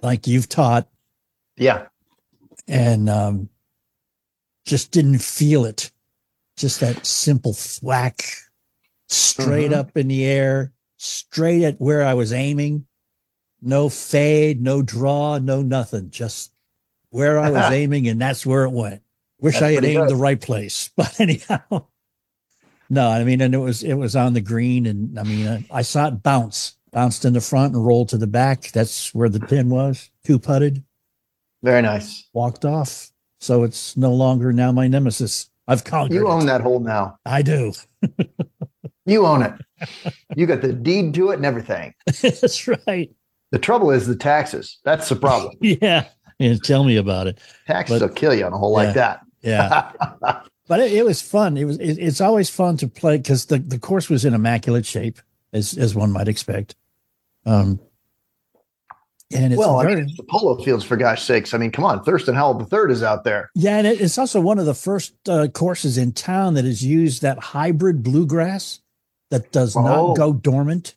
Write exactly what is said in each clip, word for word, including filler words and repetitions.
like you've taught, Yeah. and um, just didn't feel it. Just that simple thwack, straight Mhm. up in the air, straight at where I was aiming. No fade, no draw, no nothing. Just where I was aiming, and that's where it went. Wish That's I had pretty aimed good. the right place, but anyhow, no. I mean, and it was it was on the green, and I mean, I, I saw it bounce, bounced in the front and rolled to the back. That's where the pin was. Two putted, Very nice. walked off. So it's no longer now my nemesis. I've conquered You own it. that hole now. I do. You own it. You got the deed to it and everything. That's right. The trouble is the taxes. That's the problem. Yeah. Yeah. Tell me about it. Taxes But- will kill you on a hole Yeah. like that. Yeah. But it, it was fun. It was. It, it's always fun to play because the, the course was in immaculate shape, as as one might expect. Um, and it's well, I very, mean, it's the polo fields, for gosh sakes. I mean, come on. Thurston Howell the third is out there. yeah, and it, it's also one of the first uh, courses in town that has used that hybrid bluegrass that does Oh. not go dormant.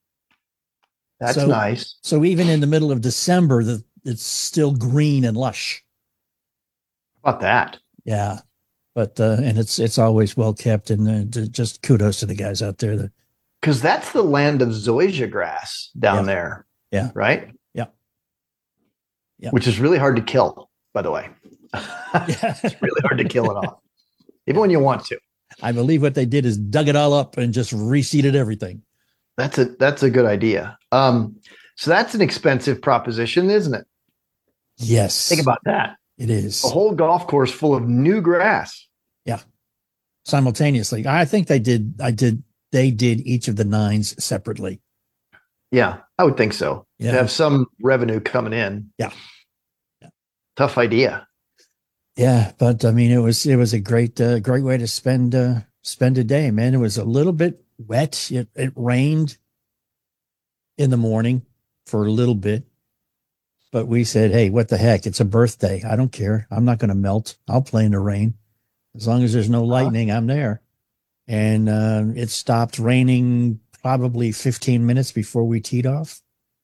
That's So- nice. So even in the middle of December, the it's still green and lush. How about that? Yeah, but uh, and it's it's always well kept, and uh, d- just kudos to the guys out there that Because that's the land of zoysia grass down Yeah. there. Yeah. Right? Yeah. Yeah. Which is really hard to kill, by the way. Yeah. It's really hard to kill it off. Even when you want to. I believe what they did is dug it all up and just reseeded everything. That's a that's a good idea. Um, so that's an expensive proposition, isn't it? Yes, Think about that. it is A whole golf course full of new grass. simultaneously. I think they did. I did. They did each of the nines separately. Yeah, I would think so. Yeah. To have some revenue coming in. Yeah. Yeah. Tough idea. Yeah, but I mean, it was it was a great uh, great way to spend uh, spend a day, man. It was a little bit wet. It, it rained in the morning for a little bit, but we said, "Hey, what the heck? It's a birthday. I don't care. I'm not going to melt. I'll play in the rain as long as there's no lightning. I'm there." And uh, it stopped raining probably fifteen minutes before we teed off.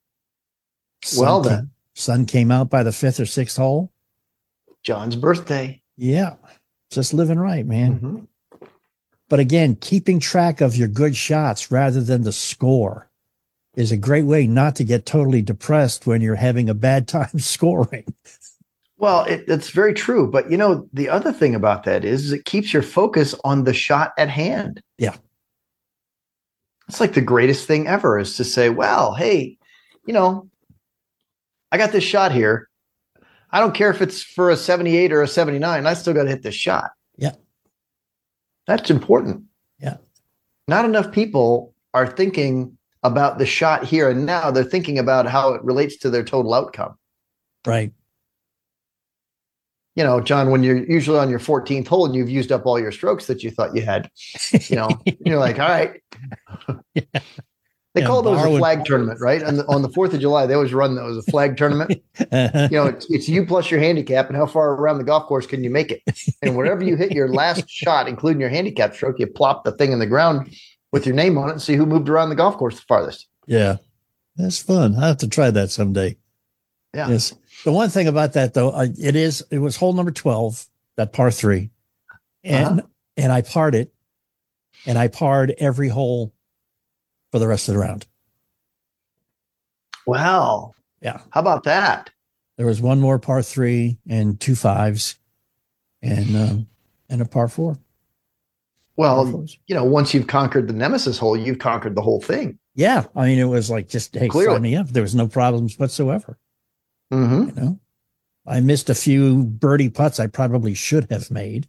Sun Well, came- then. sun came out by the fifth or sixth hole. John's birthday. Yeah, just living right, man. Mhm. But again, keeping track of your good shots rather than the score is a great way not to get totally depressed when you're having a bad time scoring. Well, it, it's very true. But you know, the other thing about that is, is it keeps your focus on the shot at hand. Yeah. It's like the greatest thing ever is to say, well, hey, you know, I got this shot here. I don't care if it's for a seventy-eight or a seventy-nine. I still got to hit this shot. Yeah. That's important. Yeah. Not enough people are thinking about the shot here and now. They're thinking about how it relates to their total outcome. Right. You know, John, when you're usually on your fourteenth hole and you've used up all your strokes that you thought you had, you know, you're like, all right. Yeah. They Yeah, call those a borrowed- flag tournament, right? And on the fourth of July, they always run those a flag tournament. Uh-huh. You know, it's, it's you plus your handicap and how far around the golf course can you make it? And wherever you hit your last shot, including your handicap stroke, you plop the thing in the ground with your name on it and see who moved around the golf course the farthest. Yeah. That's fun. I have to try that someday. Yeah. Yes. The one thing about that though, uh, it is, it was hole number twelve, that par three. And, Uh-huh. and I parred it and I parred every hole for the rest of the round. Wow. Yeah. How about that? There was one more par three and two fives and, um, and a par four. Par Well, fours. you know, once you've conquered the nemesis hole, you've conquered the whole thing. Yeah. I mean, it was like, just, hey, Clearly. sign me up. There was no problems whatsoever. Mm-hmm. You know, I missed a few birdie putts I probably should have made,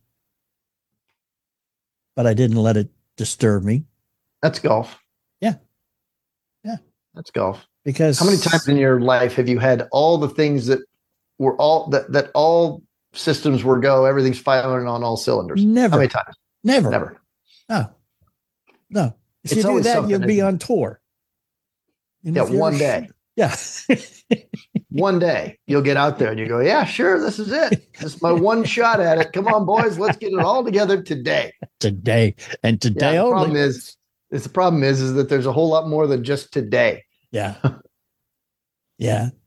but I didn't let it disturb me That's golf. Yeah. Yeah. That's golf. because How many times in your life have you had all the things that were all that, that all systems were go, everything's firing on all cylinders? Never. How many times? Never. Never. No. No. If It's you do always that, something, you'll be isn't it? on tour. And Yeah, if you're- one day. Yeah. One day you'll get out there and you go, yeah, sure, this is it. This is my one shot at it. Come on, boys, let's get it all together today. Today. And Yeah, today the only. problem is, is the problem is, is that there's a whole lot more than just today. Yeah. Yeah.